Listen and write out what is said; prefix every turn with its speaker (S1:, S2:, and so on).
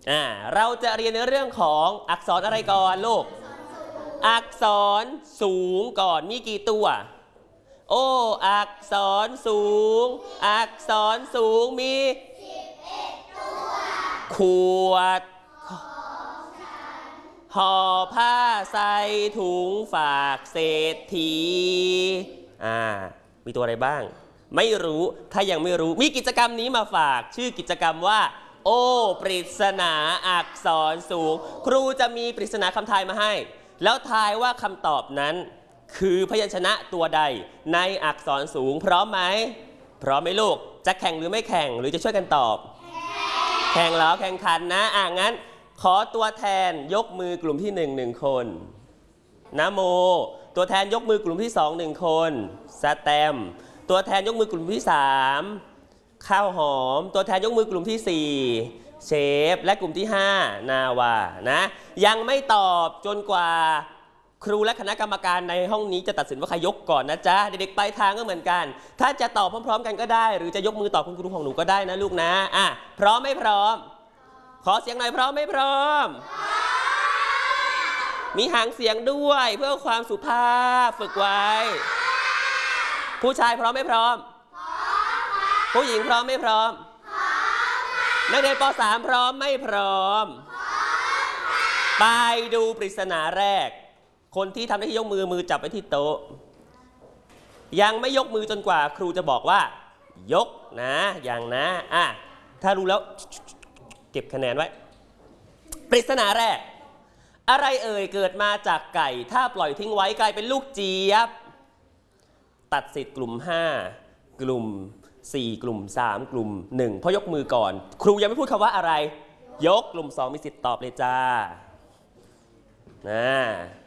S1: เราจะเรียนในเรื่องของอักษรอะไรก่อนลูกอักษรสูงก่อนมีกี่ตัวโอ้อักษรสูงอักษรสูงมี11ตัวขวดห่อผ้าใส่ถุงฝากเศรษฐีมีตัวอะไรบ้างไม่รู้ถ้ายังไม่รู้มีกิจกรรมนี้มาฝากชื่อกิจกรรมว่าโอ้ปริศนาอักษรสูงครูจะมีปริศนาคำทายมาให้แล้วทายว่าคำตอบนั้นคือพยัญชนะตัวใดในอักษรสูงพร้อมไหมพร้อมไหมลูกจะแข่งหรือไม่แข่งหรือจะช่วยกันตอบแข่งแล้วแข่งขันนะงั้นขอตัวแทนยกมือกลุ่มที่1คนนะโมตัวแทนยกมือกลุ่มที่2 1คนสแตมตัวแทนยกมือกลุ่มที่3ข้าวหอมตัวแทนยกมือกลุ่มที่4เชฟและกลุ่มที่5นาวานะยังไม่ตอบจนกว่าครูและคณะกรรมการในห้องนี้จะตัดสินว่าใครยกก่อนนะจ๊ะเด็กๆปลายทางก็เหมือนกันถ้าจะตอบพร้อมๆกันก็ได้หรือจะยกมือตอบคุณครูของหนูก็ได้นะลูกนะพร้อมไม่พร้อมขอเสียงหน่อยพร้อมไม่พร้อมมีหางเสียงด้วยเพื่อความสุภาพฝึกไว้ผู้ชายพร้อมไม่พร้อมผู้หญิงพร้อมไม่พร้อมนักเรียนป.3 พร้อมไม่พร้อมไปดูปริศนาแรกคนที่ทำหน้าที่ยกมือจับไว้ที่โต๊ะยังไม่ยกมือจนกว่าครูจะบอกว่ายกนะอย่างนะถ้ารู้แล้วเก็บคะแนนไว้ปริศนาแรกอะไรเอ่ยเกิดมาจากไก่ถ้าปล่อยทิ้งไว้กลายเป็นลูกเจี๊ยบตัดสิทธิ์กลุ่ม5กลุ่ม4กลุ่ม3กลุ่ม1เพราะยกมือก่อนครูยังไม่พูดคำว่าอะไรยกกลุ่ม2มีสิทธิ์ตอบเลยจ้า